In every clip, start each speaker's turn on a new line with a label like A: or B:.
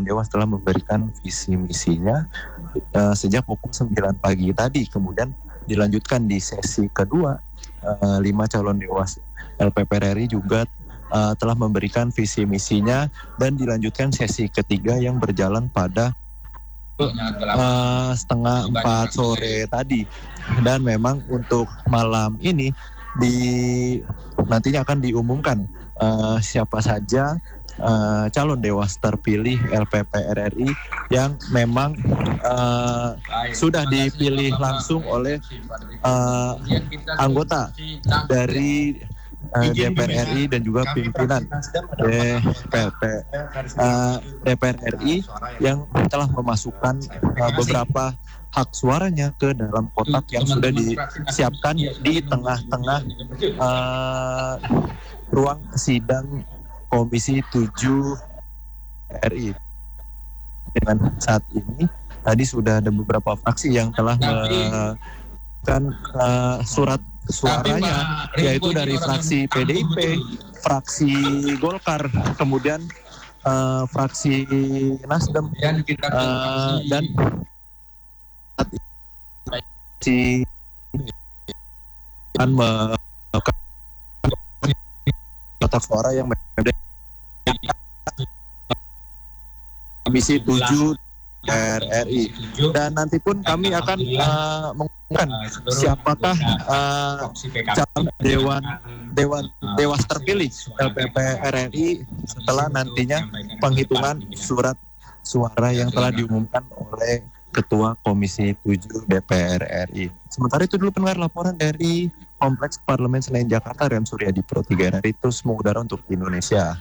A: Dewas telah memberikan visi misinya sejak pukul 9 pagi tadi. Kemudian dilanjutkan di sesi kedua, 5 calon Dewas LPP RI juga telah memberikan visi misinya, dan dilanjutkan sesi ketiga yang berjalan pada setengah 4 sore tadi. Dan memang untuk malam ini nantinya akan diumumkan siapa saja calon Dewas terpilih LPP RRI yang memang sudah dipilih langsung oleh anggota dari DPR RI dan juga pimpinan DPR RI yang telah memasukkan beberapa hak suaranya ke dalam kotak yang sudah disiapkan di tengah-tengah ruang sidang Komisi 7 RI. Dengan saat ini tadi sudah ada beberapa fraksi yang telah melakukan surat suaranya, yaitu dari fraksi PDIP, fraksi Golkar, kemudian fraksi Nasdem, dan si kotak suara yang Komisi 7 RRI. Dan nanti pun kami akan mengumumkan siapakah calon Dewas terpilih LPP RRI setelah nantinya penghitungan surat suara yang telah diumumkan oleh Ketua Komisi 7 DPR RI. Sementara itu dulu pendengar, laporan dari Kompleks Parlemen Senayan Jakarta, Rian Suryadi, Pro 3 RRI, terus mengudara untuk Indonesia.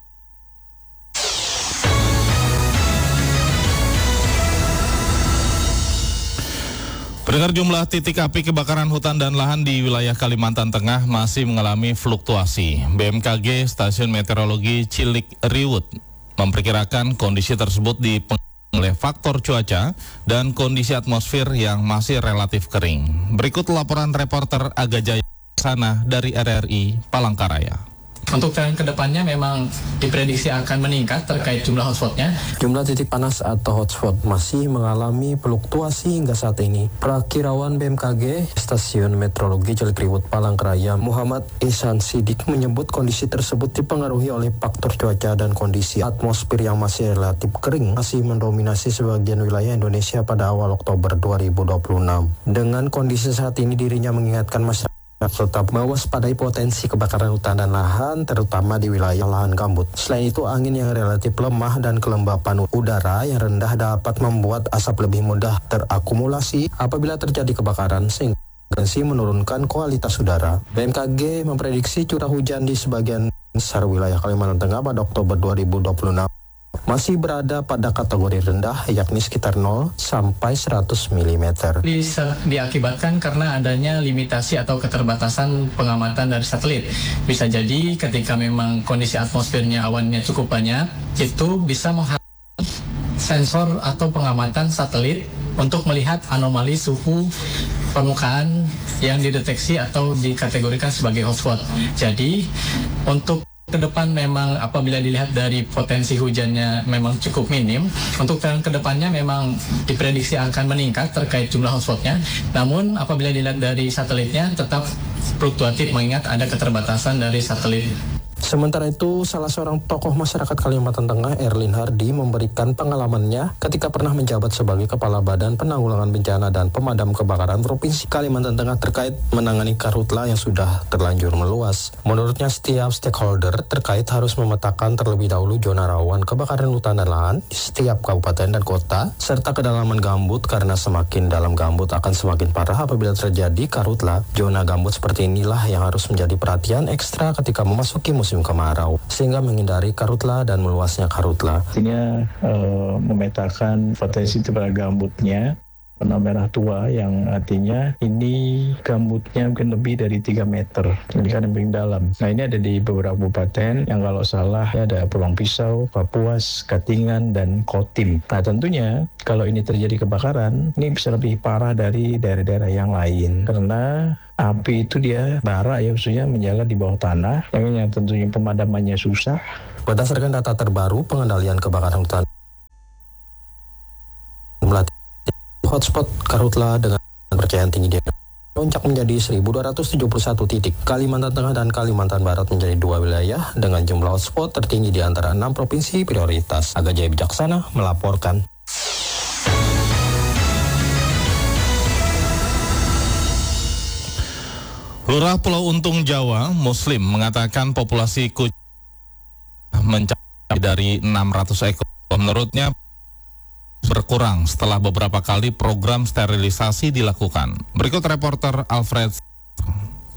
B: Pendengar, jumlah titik api kebakaran hutan dan lahan di wilayah Kalimantan Tengah masih mengalami fluktuasi. BMKG Stasiun Meteorologi Cilik Riwut memperkirakan kondisi tersebut dipengaruhi oleh faktor cuaca dan kondisi atmosfer yang masih relatif kering. Berikut laporan reporter Aga Jaya Sana dari RRI Palangkaraya.
C: Untuk tren kedepannya memang diprediksi akan meningkat terkait jumlah hotspotnya. Jumlah titik panas atau hotspot masih mengalami fluktuasi hingga saat ini. Prakirawan BMKG Stasiun Meteorologi Cilikriwut Palangkaraya Muhammad Ihsan Sidik menyebut kondisi tersebut dipengaruhi oleh faktor cuaca dan kondisi atmosfer yang masih relatif kering masih mendominasi sebagian wilayah Indonesia pada awal Oktober 2026. Dengan kondisi saat ini, dirinya mengingatkan masyarakat tetap mewaspadai potensi kebakaran hutan dan lahan, terutama di wilayah lahan gambut. Selain itu, angin yang relatif lemah dan kelembapan udara yang rendah dapat membuat asap lebih mudah terakumulasi apabila terjadi kebakaran, sehingga menurunkan kualitas udara. BMKG memprediksi curah hujan di sebagian besar wilayah Kalimantan Tengah pada Oktober 2026 masih berada pada kategori rendah, yakni sekitar 0 sampai 100 mm. Diakibatkan karena adanya limitasi atau keterbatasan pengamatan dari satelit. Bisa jadi ketika memang kondisi atmosfernya, awannya cukup banyak, itu bisa menghasilkan sensor atau pengamatan satelit untuk melihat anomali suhu permukaan yang dideteksi atau dikategorikan sebagai hotspot. Jadi untuk ke depan memang apabila dilihat dari potensi hujannya memang cukup minim, untuk tren ke depannya memang diprediksi akan meningkat terkait jumlah hotspotnya. Namun apabila dilihat dari satelitnya tetap fluktuatif mengingat ada keterbatasan dari satelit. Sementara itu, salah seorang tokoh masyarakat Kalimantan Tengah, Erlin Hardi, memberikan pengalamannya ketika pernah menjabat sebagai Kepala Badan Penanggulangan Bencana dan Pemadam Kebakaran Provinsi Kalimantan Tengah terkait menangani karhutla yang sudah terlanjur meluas. Menurutnya, setiap stakeholder terkait harus memetakan terlebih dahulu zona rawan kebakaran hutan dan lahan di setiap kabupaten dan kota, serta kedalaman gambut karena semakin dalam gambut akan semakin parah apabila terjadi karhutla. Zona gambut seperti inilah yang harus menjadi perhatian ekstra ketika memasuki musim kemarau, sehingga menghindari karhutla dan meluasnya karhutla.
D: Artinya memetakan potensi terhadap gambutnya, warna merah tua, yang artinya ini gambutnya mungkin lebih dari 3 meter, jadi kan yang paling dalam. Nah, ini ada di beberapa kabupaten yang kalau salah ada Pulang Pisau, Kapuas, Katingan, dan Kotim. Nah, tentunya kalau ini terjadi kebakaran, ini bisa lebih parah dari daerah-daerah yang lain, karena api itu dia bara ya, maksudnya menyala di bawah tanah, yang tentunya pemadamannya susah.
C: Berdasarkan data terbaru pengendalian kebakaran hutan hotspot karhutla dengan kepercayaan tinggi di lonjak menjadi 1.271 titik. Kalimantan Tengah dan Kalimantan Barat menjadi 2 wilayah dengan jumlah hotspot tertinggi di antara 6 provinsi prioritas. Aga Jaya Bijaksana melaporkan.
B: Lurah Pulau Untung Jawa, Muslim, mengatakan populasi kucing mencapai dari 600 ekor. Menurutnya berkurang setelah beberapa kali program sterilisasi dilakukan. Berikut reporter Alfred